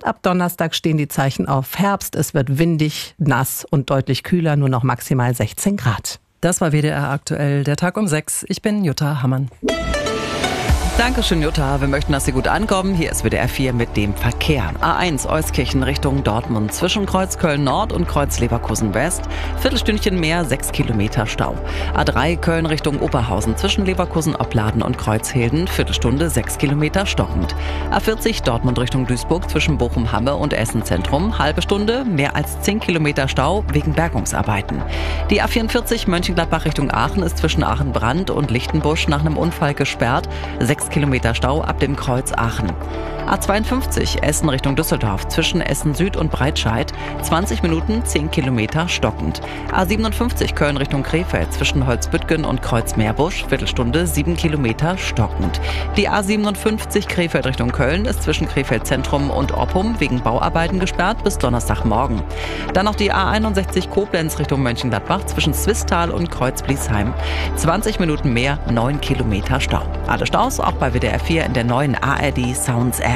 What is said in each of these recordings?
und ab Donnerstag stehen die Zeichen auf Herbst. Es wird windig, nass und deutlich kühler, nur noch maximal 16 Grad. Das war WDR aktuell, der Tag um 6. Ich bin Jutta Hammann. Dankeschön, Jutta. Wir möchten, dass Sie gut ankommen. Hier ist WDR 4 mit dem Verkehr. A1 Euskirchen Richtung Dortmund zwischen Kreuz Köln Nord und Kreuz Leverkusen West. Viertelstündchen mehr, 6 Kilometer Stau. A3 Köln Richtung Oberhausen zwischen Leverkusen Opladen und Kreuzhilden. Viertelstunde, 6 Kilometer stockend. A40 Dortmund Richtung Duisburg zwischen Bochum-Hamme und Essen Zentrum. Halbe Stunde, mehr als 10 Kilometer Stau wegen Bergungsarbeiten. Die A44 Mönchengladbach Richtung Aachen ist zwischen Aachen-Brand und Lichtenbusch nach einem Unfall gesperrt. 6 Kilometer Stau ab dem Kreuz Aachen. A52 Essen Richtung Düsseldorf zwischen Essen Süd und Breitscheid 20 Minuten 10 Kilometer stockend. A57 Köln Richtung Krefeld zwischen Holzbüttgen und Kreuz Meerbusch Viertelstunde 7 Kilometer stockend. Die A57 Krefeld Richtung Köln ist zwischen Krefeld Zentrum und Oppum wegen Bauarbeiten gesperrt bis Donnerstagmorgen. Dann noch die A61 Koblenz Richtung Mönchengladbach zwischen Swisttal und Kreuz Bliesheim 20 Minuten mehr 9 Kilometer Stau. Alle Staus auch bei WDR 4 in der neuen ARD Sounds App.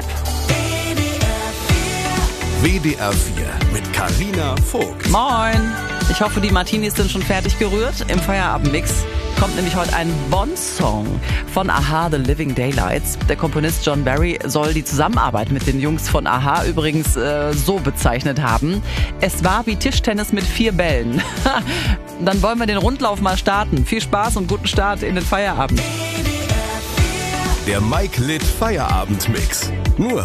WDR 4 mit Carina Vogt. Moin! Ich hoffe, die Martinis sind schon fertig gerührt. Im Feierabendmix kommt nämlich heute ein Bond-Song von a-ha, The Living Daylights. Der Komponist John Barry soll die Zusammenarbeit mit den Jungs von a-ha übrigens so bezeichnet haben. Es war wie Tischtennis mit 4 Bällen. Dann wollen wir den Rundlauf mal starten. Viel Spaß und guten Start in den Feierabend. Der Mike Litt Feierabendmix. Nur